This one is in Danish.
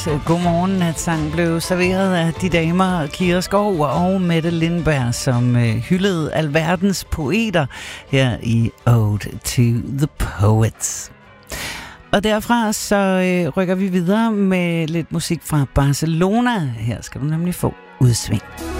dagens Godmorgen Natsang blev serveret af de damer Kira Skov og Mette Lindberg, som hyldede alverdens poeter her i Ode to the Poets. Og derfra så rykker vi videre med lidt musik fra Barcelona. Her skal du nemlig få Udsving.